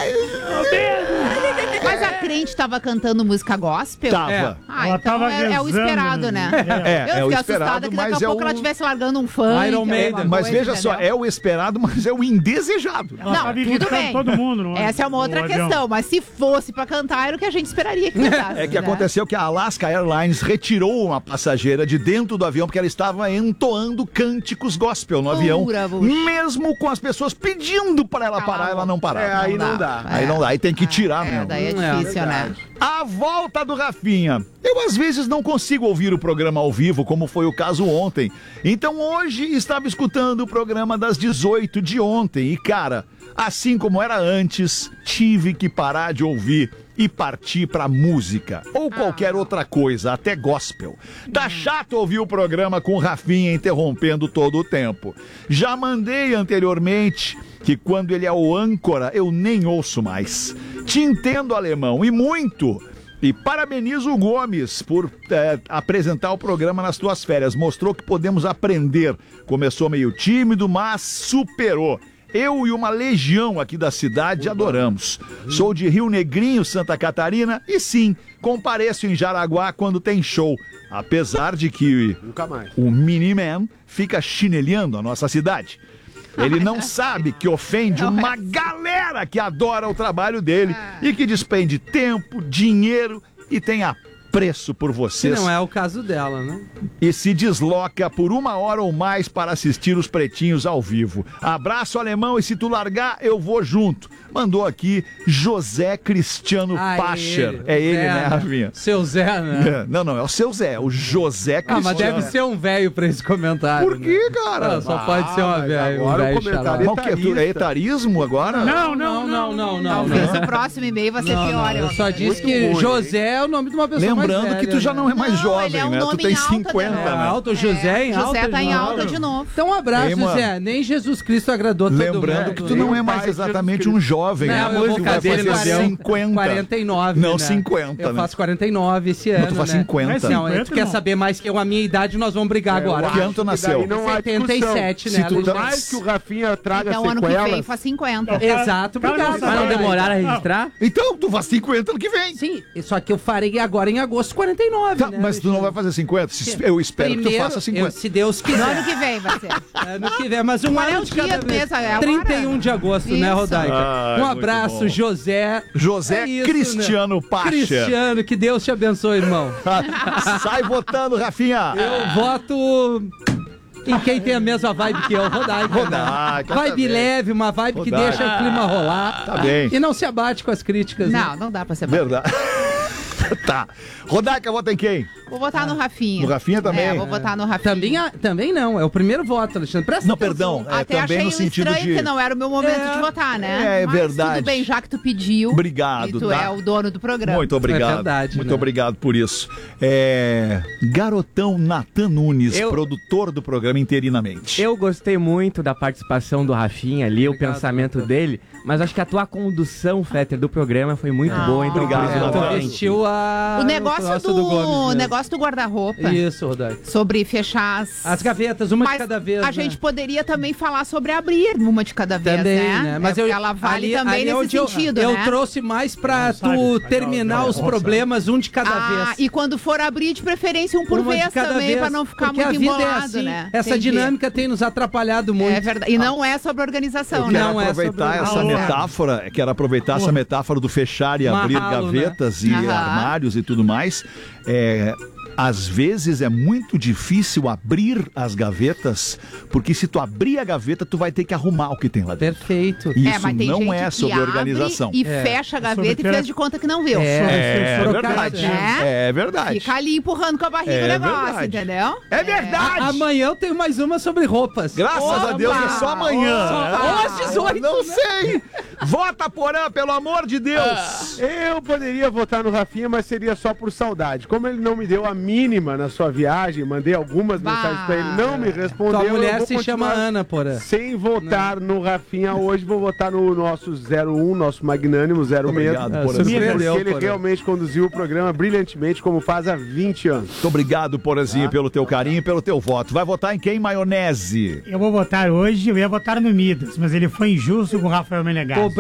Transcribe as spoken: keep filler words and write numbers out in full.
Mas a crente tava cantando música gospel? Tava. É. Ah, Ela então tava é, é o rezando, esperado, né? É, eu é o fiquei esperado, assustada que daqui mas a é pouco o... ela estivesse largando um funk. Iron Maiden. alguma Mas coisa, veja só, entendeu? é o esperado, mas é o indesejado. Ela Não, tava tudo irritando bem. todo mundo, não é? Essa é uma outra No questão, avião. mas se fosse pra cantar, era o que a gente esperaria que cantasse. É que né? aconteceu que a Alaska Airlines retirou uma passageira de dentro do avião porque ela estava entoando cânticos gospel no avião, Pura bucha. mesmo com as pessoas pedindo para ela Cala parar, a ela boca. não parava. É, aí não dá. Aí não dá, aí tem que tirar É, mesmo. daí é É, difícil, né? A volta do Rafinha. Eu às vezes não consigo ouvir o programa ao vivo, como foi o caso ontem. Então hoje estava escutando o programa das dezoito de ontem e, cara, assim como era antes, tive que parar de ouvir e partir pra música ou qualquer outra coisa, até gospel. Tá chato ouvir o programa com o Rafinha interrompendo todo o tempo. Já mandei anteriormente que quando ele é o âncora, eu nem ouço mais. Te entendo, alemão, e muito. E parabenizo o Gomes por é, apresentar o programa nas tuas férias. Mostrou que podemos aprender. Começou meio tímido, mas superou. Eu e uma legião aqui da cidade adoramos. Sou de Rio Negrinho, Santa Catarina, e sim, compareço em Jaraguá quando tem show. Apesar de que Nunca mais. o Miniman fica chinelhando a nossa cidade. Ele não sabe que ofende uma galera que adora o trabalho dele e que despende tempo, dinheiro e tem apreço por Que vocês. não é o caso dela, né? E se desloca por uma hora ou mais para assistir os pretinhos ao vivo. Abraço, alemão, e se tu largar, eu vou junto. Mandou aqui José Cristiano Ah, Pacher. ele. É ele, Zé, né, Rafinha? Seu Zé, né? É, não, não, é o seu Zé, o José Ah, Cristiano. mas deve ser um velho pra esse comentário. Por quê, né? cara? Ah, só pode ser uma mas velha. Um agora o velho comentário xarope. Mas o quê? Tu- É etarismo agora? Não, Não, não, não, não. Talvez não. o próximo e-mail vai ser Não, pior. não, eu só acredito. disse que ruim, José é o nome de uma pessoa mais Lembrando velha, que tu já não é mais Não, jovem, ele é um né? Tu nome tem em alta, cinquenta, né? É né? alto, José em alta. José tá de em novo. alta de novo. Então um abraço, Ei, mano. José. Nem Jesus Cristo agradou todo mundo. Lembrando que tu nem não é o mais pai exatamente Jesus um jovem, Não, né? eu vou Tu vai fazer fazer quarenta, cinquenta. quarenta e nove, Não, né? cinquenta, Eu né? faço quarenta e nove esse ano, tu faz né? cinquenta. Não, cinquenta, tu quer não. saber mais que eu, a minha idade, nós vamos brigar agora. Que ano tu nasceu? daí não há setenta e sete, Se né? tu tá- Alexandre? Mais que o Rafinha traga Então, ano que vem sequelas. faz cinquenta. Exato, Cara, obrigado. não, mas não demoraram a registrar? Então, tu faz cinquenta ano que vem. Sim, só que eu farei agora em agosto quarenta e nove, Tá, né? mas tu não vai Alexandre? fazer cinquenta? Se- Eu espero que tu Primeiro, faça eu, cinquenta. se Deus No quiser. ano que vem vai ser. Ano que vem, mas um Qual é ano o de dia cada do vez. mês? É agora? trinta e um de agosto, né, Isso. Rodaica? Ai, um muito abraço, bom. José. José É isso, Cristiano né? Pacher. Cristiano, que Deus te abençoe, irmão. Sai votando, Rafinha. Eu voto em quem tem a mesma vibe que eu, Rodaica. Rodaica, Vibe tá bem. leve, uma vibe que Rodaica. deixa o clima rolar. Tá bem. E não se abate com as críticas, né? Não, não dá pra ser bom. Verdade. Tá. Rodaica, vota em quem? Vou votar no Rafinha. No Rafinha também? É, vou votar no Rafinha. Também, a- também não, é o primeiro voto, Alexandre. Presta Não, atenção. perdão. É, Até também achei no sentido estranho de... que não era o meu momento É, de votar, né? é Mas verdade. tudo bem, já que tu pediu. Obrigado, E tu tá? é o dono do programa. Muito obrigado. É verdade, Muito né? obrigado por isso. É... Garotão Natan Nunes, Eu- produtor do programa interinamente. Eu gostei muito da participação do Rafinha ali, Obrigado, o pensamento Natan. dele, mas acho que a tua condução, Fetter, do programa foi muito Ah, boa, então obrigado, por isso eu É, tô tu Natan. bem. vestiu a... O negócio troço do, Gomes mesmo. negócio do guarda-roupa. Isso, Rodaica. Sobre fechar as... As gavetas, uma Mas de cada vez, a né? gente poderia também falar sobre abrir uma de cada vez, Também, né? né? Mas É, eu, ela vale ali- também ali é nesse onde eu- sentido, eu, né? trouxe mais pra Não, sabe, tu mas terminar não, os não, problemas um de cada Ah, vez. e quando for abrir, de preferência um por Uma de vez cada também, vez, pra não ficar porque muito a vida embolado, é assim, né? Essa Entendi. dinâmica tem nos atrapalhado muito. É verdade. E não é sobre organização, Eu né? quero Não é aproveitar sobre- essa Ah, metáfora, quero aproveitar essa metáfora do fechar e abrir Marralo, né? gavetas e Aham. armários e tudo mais. É, às vezes é muito difícil abrir as gavetas, porque se tu abrir a gaveta, tu vai ter que arrumar o que tem lá dentro. Perfeito. E É, isso mas tem não gente é que sobre abre organização. E É. fecha a gaveta sobre e fez de conta que não viu. É Sobre- verdade. É. É verdade. Fica ali empurrando com a barriga É o negócio, verdade. entendeu? É verdade. A- Amanhã eu tenho mais uma sobre roupas. Graças Opa! a Deus é só amanhã. Opa! Ou às dezoito, Não né? sei. Vota, Porã, pelo amor de Deus. Eu poderia votar no Rafinha, mas seria só por saudade. Como ele não me deu a mínima na sua viagem, mandei algumas Bah. mensagens pra ele, não me respondeu. Tua eu mulher vou se chama continuar Ana, porra. Sem votar no Rafinha hoje, vou votar no nosso zero um, nosso magnânimo zero medo. Obrigado, Ah, Porã. surpreendeu, Porque ele porra. realmente conduziu o programa brilhantemente, como faz há vinte anos. Muito obrigado, Porãzinho, pelo teu carinho e pelo teu voto. Vai votar em quem, maionese? Eu vou votar hoje, eu ia votar no Midas, mas ele foi injusto com o Rafael Menegas.